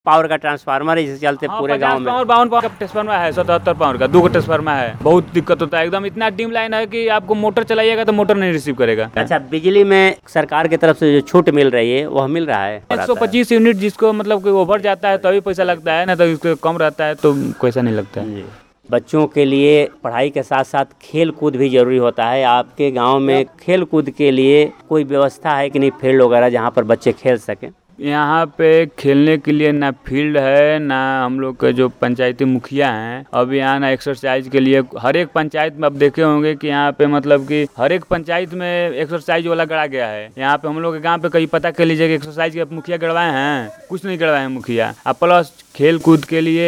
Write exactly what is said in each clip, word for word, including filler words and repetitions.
Power का transformer है, जिसके चलते हाँ, पूरे गांव में पावर बावन पावर का ट्रांसफार्मर है, सतहत्तर पावर का दो का ट्रांसफार्मर है। बहुत दिक्कत होता है, एकदम इतना डिम लाइन है कि आपको मोटर चलाइएगा तो मोटर नहीं रिसीव करेगा। अच्छा, बिजली में सरकार की तरफ से जो छूट मिल रही है वह मिल रहा है? एक सौ पच्चीस यूनिट जिसको मतलब कोई ओवर जाता है तभी पैसा लगता है, ना तो इसको कम रहता है तो पैसा नहीं लगता है। बच्चों के लिए पढ़ाई के साथ साथ खेल कूद भी जरूरी होता है। आपके गांव में खेल कूद के लिए कोई व्यवस्था है कि नहीं, फील्ड वगैरह जहां पर बच्चे खेल सकें? यहाँ पे खेलने के लिए ना फील्ड है, ना हम लोग के जो पंचायती मुखिया हैं। अब यहाँ ना एक्सरसाइज के लिए हर एक पंचायत में आप देखे होंगे कि यहाँ पे मतलब कि हर एक पंचायत में एक्सरसाइज वाला गड़ा गया है। यहाँ पे हम लोग के गांव पे कहीं पता कर लीजिए कि एक्सरसाइज के मुखिया गड़वाए हैं, कुछ नहीं गड़वाए हैं मुखिया। अब प्लस खेल कूद के लिए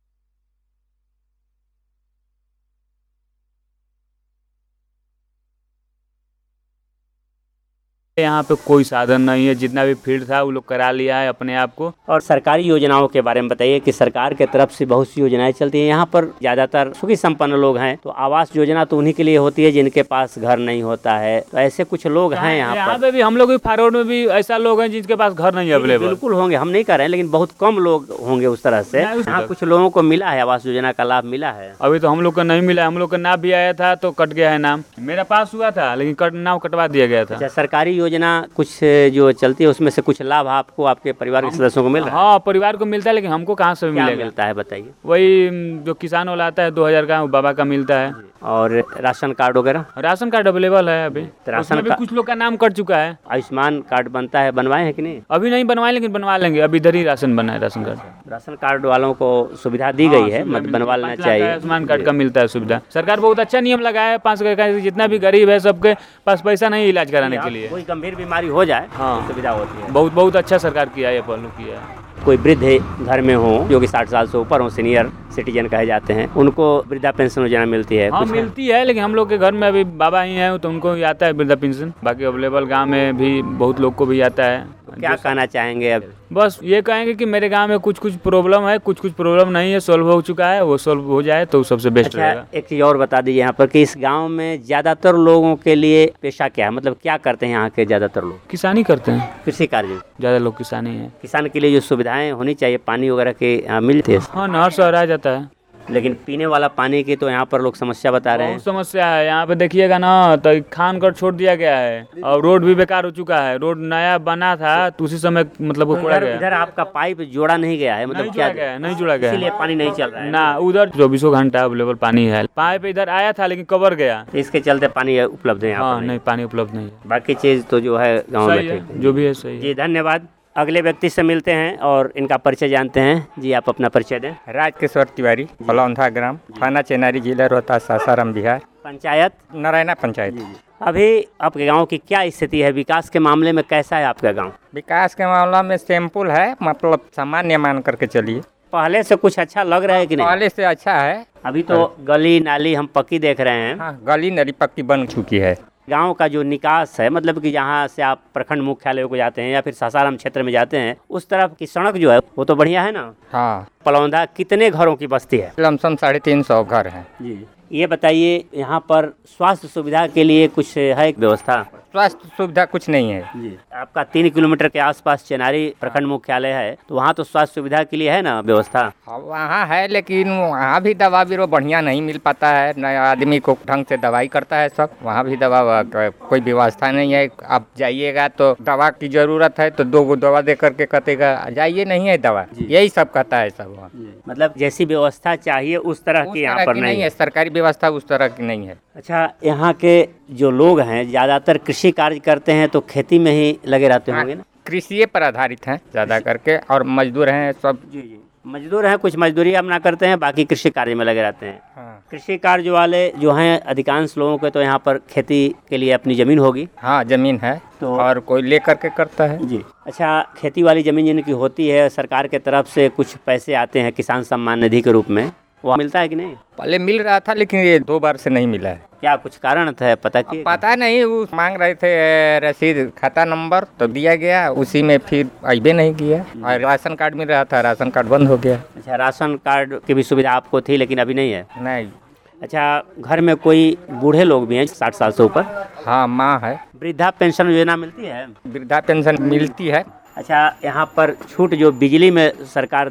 यहाँ पे कोई साधन नहीं है। जितना भी फील्ड था वो लोग करा लिया है अपने आप को। और सरकारी योजनाओं के बारे में बताइए कि सरकार के तरफ से बहुत सी योजनाएं चलती हैं। यहाँ पर ज्यादातर सुखी संपन्न लोग हैं, तो आवास योजना तो उन्हीं के लिए होती है जिनके पास घर नहीं होता है। तो ऐसे कुछ लोग हैं यहाँ यहाँ पर। पे भी हम लोग भी फॉरवर्ड में भी ऐसा लोग हैं जिनके पास घर नहीं अवेलेबल। बिल्कुल होंगे, हम नहीं कर रहे हैं, लेकिन बहुत कम लोग होंगे उस तरह से। यहाँ कुछ लोगों को मिला है, आवास योजना का लाभ मिला है। अभी तो हम लोग का नहीं मिला। हम लोग का नाम भी आया था तो कट गया है नाम। मेरा पास हुआ था लेकिन कट नाम कटवा दिया गया था। अच्छा, सरकारी योजना कुछ जो चलती है उसमें से कुछ लाभ आपको आपके परिवार के सदस्यों को मिल रहा है? हाँ, परिवार को मिलता है, लेकिन हमको कहाँ से क्या मिलेगा? मिलता है बताइए। वही जो किसान वाला आता है दो हजार का, वो बाबा का मिलता है। और राशन कार्ड वगैरह? राशन कार्ड अवेलेबल है अभी। राशन उसमें भी का- कुछ लोग का नाम कट चुका है। आयुष्मान कार्ड बनता है, बनवाए हैं कि नहीं? अभी नहीं बनवाए, लेकिन बनवा लेंगे। अभी इधर ही राशन बना है, राशन कार्ड। राशन कार्ड वालों को सुविधा दी गई है, मत बनवा लेना चाहिए। आयुष्मान कार्ड का मिलता है सुविधा। सरकार बहुत अच्छा नियम लगाया है। पाँच का जितना भी गरीब है सबके पास पैसा नहीं इलाज कराने के लिए। कोई गंभीर बीमारी हो जाए हाँ, सुविधा होती है। बहुत बहुत अच्छा सरकार किया है, पहलू किया है। कोई वृद्ध घर में हो जो कि साठ साल से ऊपर हो, सीनियर सिटीजन कहे जाते हैं, उनको वृद्धा पेंशन योजना मिलती है? हाँ, कुछ मिलती है, लेकिन हम लोग के घर में अभी बाबा ही हैं तो उनको ही आता है वृद्धा पेंशन। बाकी अवेलेबल गांव में भी बहुत लोग को भी आता है। क्या कहना चाहेंगे अब? बस ये कहेंगे कि मेरे गांव में कुछ कुछ प्रॉब्लम है, कुछ कुछ प्रॉब्लम नहीं है, सॉल्व हो चुका है। वो सॉल्व हो जाए तो सबसे बेस्ट अच्छा, रहेगा। एक चीज और बता दीजिए यहाँ पर कि इस गांव में ज्यादातर लोगों के लिए पेशा क्या है, मतलब क्या करते हैं यहाँ के ज्यादातर लोग? किसानी करते हैं, कृषि कार्य। ज्यादा लोग किसानी है। किसान के लिए जो सुविधाएं होनी चाहिए, पानी वगैरह के यहाँ मिलती है, हाँ, नहर से आ जाता है। लेकिन पीने वाला पानी की तो यहाँ पर लोग समस्या बता रहे हैं। बहुत समस्या है यहाँ पे। देखिएगा ना तो खान कर छोड़ दिया गया है और रोड भी बेकार हो चुका है। रोड नया बना था तो उसी समय मतलब वो कोड़ा गया। इधर आपका पाइप जोड़ा नहीं गया है, मतलब नहीं क्या जुड़ा गया है, नहीं जुड़ा गया है। इसीलिए पानी नहीं चल रहा है ना। उधर चौबीसों घंटा अवेलेबल पानी है। पाइप इधर आया था लेकिन कवर गया, इसके चलते पानी उपलब्ध है यहाँ हाँ पर? नहीं, पानी उपलब्ध नहीं है। बाकी चीज तो जो है गाँव में सही ठीक है, जो भी है सही है। जी, धन्यवाद। अगले व्यक्ति से मिलते हैं और इनका परिचय जानते हैं। जी, आप अपना परिचय दें। राजकिशोर तिवारी, बलौंधा ग्राम, थाना चेनारी, जिला रोहतास, सासाराम, बिहार। पंचायत नारायणा पंचायत। अभी आपके गांव की क्या स्थिति है? विकास के मामले में कैसा है आपका गांव? विकास के मामला में सैंपल है, मतलब सामान्य मान करके चलिए। पहले से कुछ अच्छा लग रहा है कि नहीं? पहले से अच्छा है। अभी तो गली नाली हम पक्की देख रहे हैं। हाँ, गली नली पक्की बन चुकी है। गांव का जो निकास है, मतलब कि जहाँ से आप प्रखंड मुख्यालय को जाते हैं या फिर सासाराम क्षेत्र में जाते हैं, उस तरफ की सड़क जो है वो तो बढ़िया है ना? हाँ, पलौंधा कितने घरों की बस्ती है? लमसम साढ़े तीन सौ घर हैं। जी, ये बताइए यहाँ पर स्वास्थ्य सुविधा के लिए कुछ है व्यवस्था? स्वास्थ्य सुविधा कुछ नहीं है जी, आपका तीन किलोमीटर के आसपास चेनारी प्रखंड मुख्यालय है, तो वहाँ तो स्वास्थ्य सुविधा के लिए है ना व्यवस्था? हाँ, वहाँ है, लेकिन वहाँ भी दवा बीरो बढ़िया नहीं मिल पाता है। नया आदमी को ढंग से दवाई करता है सब। वहाँ भी दवा कोई व्यवस्था नहीं है। आप जाइएगा तो दवा की जरूरत है तो दो गो दवा दे करके कहेगा जाइए, नहीं है दवा, यही सब कहता है सब वहाँ। मतलब जैसी व्यवस्था चाहिए उस तरह की यहाँ पर नहीं है। सरकारी व्यवस्था उस तरह की नहीं है। अच्छा, यहाँ के जो लोग हैं ज्यादातर कृषि कार्य करते हैं, तो खेती में ही लगे रहते होंगे ना? कृषि पर आधारित हैं ज्यादा करके, और मजदूर हैं सब। जी जी, मजदूर हैं, कुछ मजदूरी अपना करते हैं, बाकी कृषि कार्य में लगे रहते हैं। हाँ। कृषि कार्य वाले जो हैं अधिकांश लोगों के तो यहाँ पर खेती के लिए अपनी जमीन होगी। हाँ, जमीन है तो और कोई ले करके करता है। जी, अच्छा, खेती वाली जमीन जिनकी होती है, सरकार के तरफ से कुछ पैसे आते हैं किसान सम्मान निधि के रूप में, वो मिलता है कि नहीं? पहले मिल रहा था लेकिन ये दो बार से नहीं मिला है। क्या कुछ कारण था पता कि? पता नहीं, वो मांग रहे थे रसीद खाता नंबर तो दिया गया, उसी में फिर अबे नहीं किया। और राशन कार्ड मिल रहा था, राशन कार्ड बंद हो गया। अच्छा, राशन कार्ड की भी सुविधा आपको थी लेकिन अभी नहीं है? नहीं। अच्छा, घर में कोई बूढ़े लोग भी हैं साठ साल से ऊपर? हाँ, माँ है। वृद्धा पेंशन योजना मिलती है? वृद्धा पेंशन मिलती है। अच्छा, यहाँ पर छूट जो बिजली में सरकार